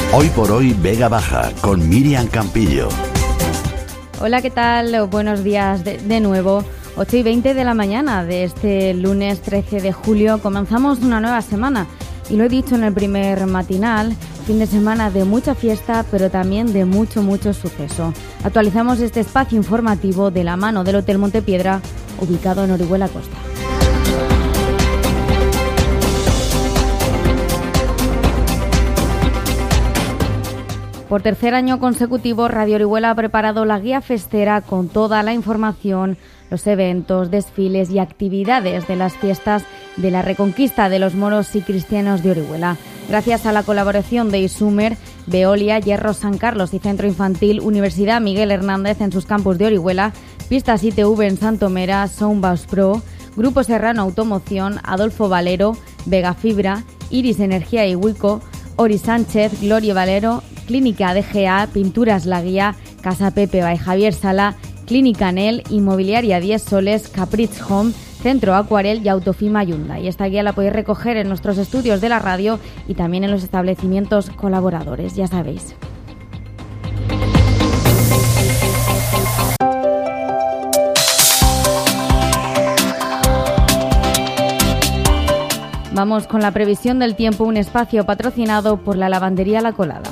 Hoy por hoy Vega Baja con Miriam Campillo. Hola, ¿qué tal? Buenos días de nuevo. 8:20 de la mañana de este lunes 13 de julio comenzamos una nueva semana. Y lo he dicho en el primer matinal, fin de semana de mucha fiesta, pero también de mucho suceso. Actualizamos este espacio informativo de la mano del Hotel Montepiedra, ubicado en Orihuela Costa. Por tercer año consecutivo, Radio Orihuela ha preparado la guía festera con toda la información, los eventos, desfiles y actividades de las fiestas de la Reconquista de los moros y cristianos de Orihuela. Gracias a la colaboración de Isumer, Veolia, Hierro San Carlos y Centro Infantil, Universidad Miguel Hernández en sus campus de Orihuela, Pistas ITV en Santomera, Soundbaus Pro, Grupo Serrano Automoción, Adolfo Valero, Vega Fibra, Iris Energía y Wico, Ori Sánchez, Gloria Valero, Clínica DGA, Pinturas La Guía, Casa Pepe by Javier Sala, Clínica Nel, Inmobiliaria 10 Soles, Caprice Home, Centro Acuarel y Autofima Hyundai. Esta guía la podéis recoger en nuestros estudios de la radio y también en los establecimientos colaboradores, ya sabéis. Vamos con la previsión del tiempo, un espacio patrocinado por la lavandería La Colada.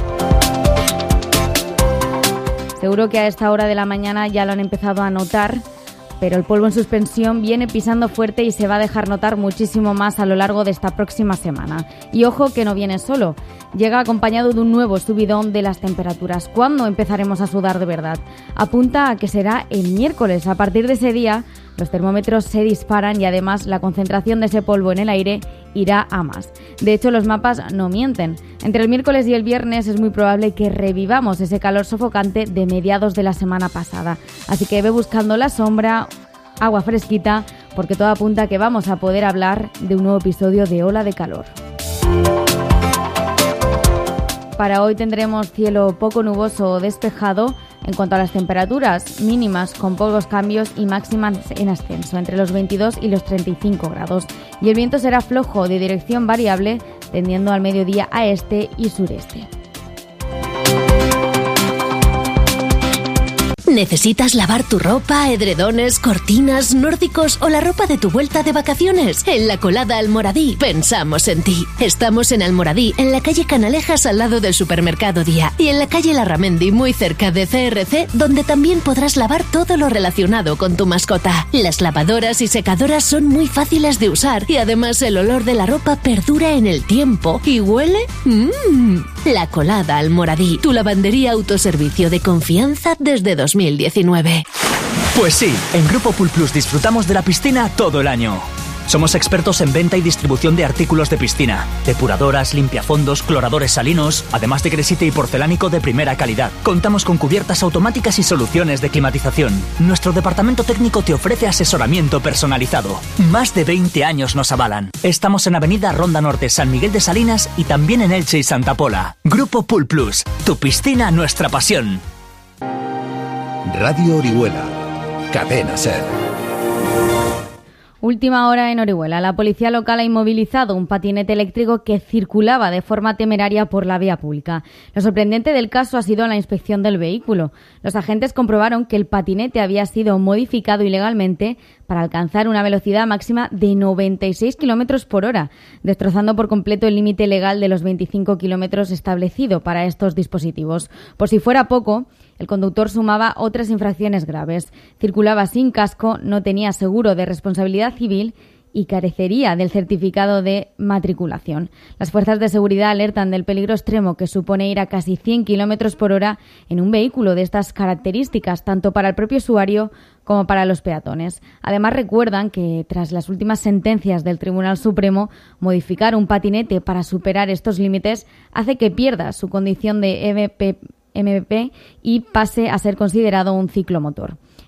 Seguro que a esta hora de la mañana ya lo han empezado a notar, pero el polvo en suspensión viene pisando fuerte y se va a dejar notar muchísimo más a lo largo de esta próxima semana. Y ojo que no viene solo, llega acompañado de un nuevo subidón de las temperaturas. ¿Cuándo empezaremos a sudar de verdad? Apunta a que será el miércoles. A partir de ese día los termómetros se disparan y además la concentración de ese polvo en el aire irá a más. De hecho, los mapas no mienten. Entre el miércoles y el viernes es muy probable que revivamos ese calor sofocante de mediados de la semana pasada. Así que ve buscando la sombra, agua fresquita, porque todo apunta a que vamos a poder hablar de un nuevo episodio de Ola de Calor. Para hoy tendremos cielo poco nuboso o despejado. En cuanto a las temperaturas, mínimas con pocos cambios y máximas en ascenso, entre los 22 y los 35 grados. Y el viento será flojo, de dirección variable, tendiendo al mediodía a este y sureste. ¿Necesitas lavar tu ropa, edredones, cortinas, nórdicos o la ropa de tu vuelta de vacaciones? En La Colada Almoradí pensamos en ti. Estamos en Almoradí, en la calle Canalejas al lado del supermercado Día y en la calle Larramendi muy cerca de CRC, donde también podrás lavar todo lo relacionado con tu mascota. Las lavadoras y secadoras son muy fáciles de usar y además el olor de la ropa perdura en el tiempo y huele... La Colada Almoradí, tu lavandería autoservicio de confianza desde 2019. Pues sí, en Grupo Pool Plus disfrutamos de la piscina todo el año. Somos expertos en venta y distribución de artículos de piscina, depuradoras, limpiafondos, cloradores salinos, además de gresite y porcelánico de primera calidad. Contamos con cubiertas automáticas y soluciones de climatización. Nuestro departamento técnico te ofrece asesoramiento personalizado. Más de 20 años nos avalan. Estamos en Avenida Ronda Norte, San Miguel de Salinas y también en Elche y Santa Pola. Grupo Pool Plus, tu piscina, nuestra pasión. Radio Orihuela, Cadena SER. Última hora en Orihuela. La policía local ha inmovilizado un patinete eléctrico que circulaba de forma temeraria por la vía pública. Lo sorprendente del caso ha sido la inspección del vehículo. Los agentes comprobaron que el patinete había sido modificado ilegalmente para alcanzar una velocidad máxima de 96 km por hora, destrozando por completo el límite legal de los 25 km establecido para estos dispositivos. Por si fuera poco, el conductor sumaba otras infracciones graves. Circulaba sin casco, no tenía seguro de responsabilidad civil y carecería del certificado de matriculación. Las fuerzas de seguridad alertan del peligro extremo que supone ir a casi 100 km por hora en un vehículo de estas características, tanto para el propio usuario como para los peatones. Además, recuerdan que tras las últimas sentencias del Tribunal Supremo, modificar un patinete para superar estos límites hace que pierda su condición de MP y pase a ser considerado un ciclomotor.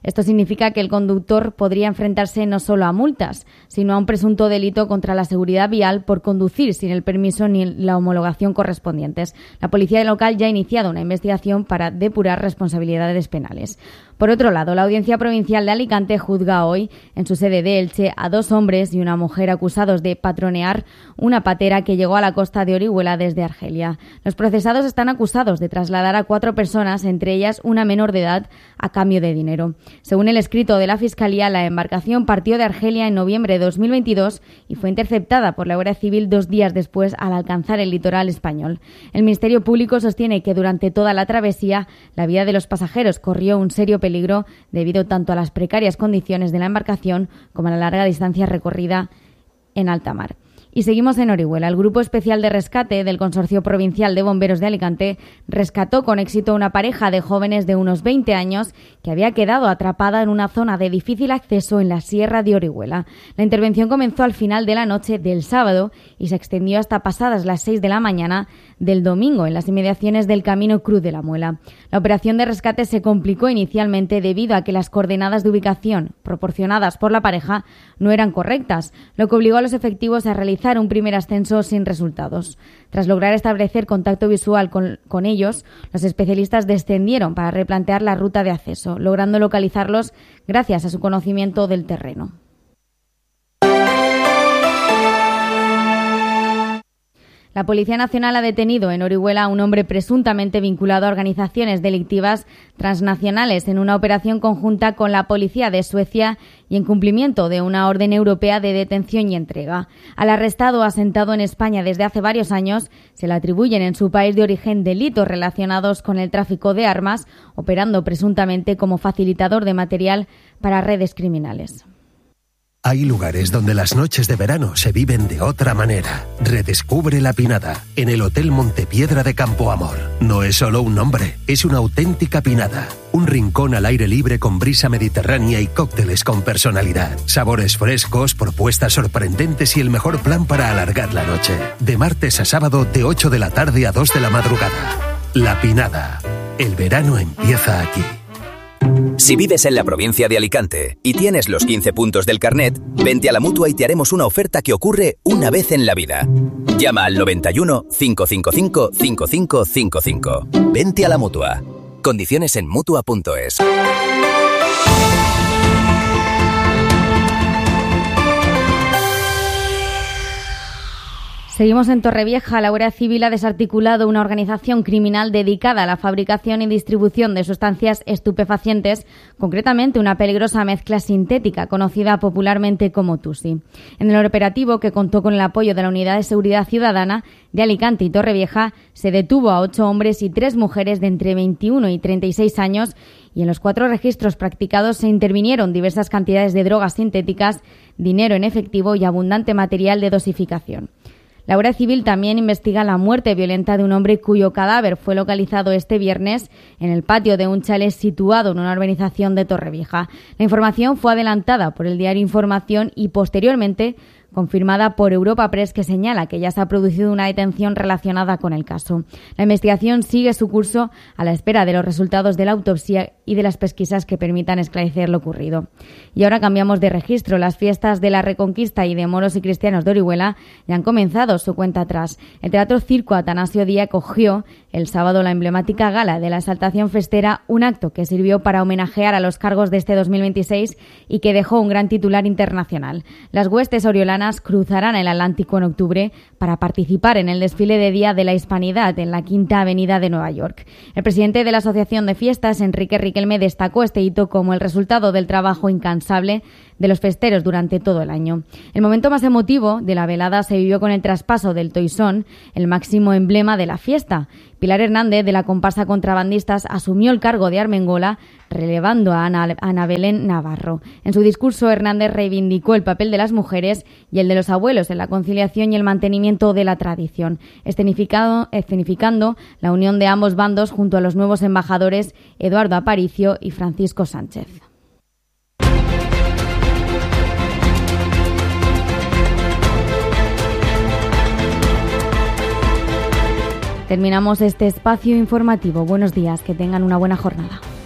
Esto significa que el conductor podría enfrentarse no solo a multas, sino a un presunto delito contra la seguridad vial por conducir sin el permiso ni la homologación correspondientes. La policía local ya ha iniciado una investigación para depurar responsabilidades penales. Por otro lado, la Audiencia Provincial de Alicante juzga hoy, en su sede de Elche, a 2 hombres y una mujer acusados de patronear una patera que llegó a la costa de Orihuela desde Argelia. Los procesados están acusados de trasladar a 4 personas, entre ellas una menor de edad, a cambio de dinero. Según el escrito de la Fiscalía, la embarcación partió de Argelia en noviembre de 2022 y fue interceptada por la Guardia Civil 2 días después al alcanzar el litoral español. El Ministerio Público sostiene que durante toda la travesía la vida de los pasajeros corrió un serio peligro debido tanto a las precarias condiciones de la embarcación como a la larga distancia recorrida en alta mar. Y seguimos en Orihuela. El Grupo Especial de Rescate del Consorcio Provincial de Bomberos de Alicante rescató con éxito una pareja de jóvenes de unos 20 años que había quedado atrapada en una zona de difícil acceso en la Sierra de Orihuela. La intervención comenzó al final de la noche del sábado y se extendió hasta pasadas las 6 de la mañana del domingo en las inmediaciones del Camino Cruz de la Muela. La operación de rescate se complicó inicialmente debido a que las coordenadas de ubicación proporcionadas por la pareja no eran correctas, lo que obligó a los efectivos a realizar un primer ascenso sin resultados. Tras lograr establecer contacto visual con ellos, los especialistas descendieron para replantear la ruta de acceso, logrando localizarlos gracias a su conocimiento del terreno. La Policía Nacional ha detenido en Orihuela a un hombre presuntamente vinculado a organizaciones delictivas transnacionales en una operación conjunta con la Policía de Suecia y en cumplimiento de una orden europea de detención y entrega. Al arrestado, asentado en España desde hace varios años, se le atribuyen en su país de origen delitos relacionados con el tráfico de armas, operando presuntamente como facilitador de material para redes criminales. Hay lugares donde las noches de verano se viven de otra manera. Redescubre La Pinada, en el Hotel Montepiedra de Campo Amor. No es solo un nombre, es una auténtica pinada. Un rincón al aire libre con brisa mediterránea y cócteles con personalidad. Sabores frescos, propuestas sorprendentes y el mejor plan para alargar la noche. De martes a sábado de 8 de la tarde a 2 de la madrugada. La Pinada. El verano empieza aquí. Si vives en la provincia de Alicante y tienes los 15 puntos del carnet, vente a la Mutua y te haremos una oferta que ocurre una vez en la vida. Llama al 91 555 5555. Vente a la Mutua. Condiciones en Mutua.es. Seguimos en Torrevieja. La Guardia Civil ha desarticulado una organización criminal dedicada a la fabricación y distribución de sustancias estupefacientes, concretamente una peligrosa mezcla sintética conocida popularmente como Tusi. En el operativo, que contó con el apoyo de la Unidad de Seguridad Ciudadana de Alicante y Torrevieja, se detuvo a 8 hombres y 3 mujeres de entre 21 y 36 años y en los 4 registros practicados se intervinieron diversas cantidades de drogas sintéticas, dinero en efectivo y abundante material de dosificación. La Guardia Civil también investiga la muerte violenta de un hombre cuyo cadáver fue localizado este viernes en el patio de un chalet situado en una urbanización de Torrevieja. La información fue adelantada por el diario Información y posteriormente confirmada por Europa Press, que señala que ya se ha producido una detención relacionada con el caso. La investigación sigue su curso a la espera de los resultados de la autopsia y de las pesquisas que permitan esclarecer lo ocurrido. Y ahora cambiamos de registro. Las fiestas de la Reconquista y de moros y cristianos de Orihuela ya han comenzado su cuenta atrás. El Teatro Circo Atanasio Díaz acogió el sábado la emblemática gala de la Exaltación Festera, un acto que sirvió para homenajear a los cargos de este 2026 y que dejó un gran titular internacional. Las huestes oriolanas cruzarán el Atlántico en octubre para participar en el desfile de Día de la Hispanidad en la Quinta Avenida de Nueva York. El presidente de la Asociación de Fiestas, Enrique Riquelme, destacó este hito como el resultado del trabajo incansable de los festeros durante todo el año. El momento más emotivo de la velada se vivió con el traspaso del toisón, el máximo emblema de la fiesta. Pilar Hernández, de la comparsa Contrabandistas, asumió el cargo de Armengola, relevando a Ana Belén Navarro. En su discurso, Hernández reivindicó el papel de las mujeres y el de los abuelos en la conciliación y el mantenimiento de la tradición, escenificando la unión de ambos bandos junto a los nuevos embajadores Eduardo Aparicio y Francisco Sánchez. Terminamos este espacio informativo. Buenos días, que tengan una buena jornada.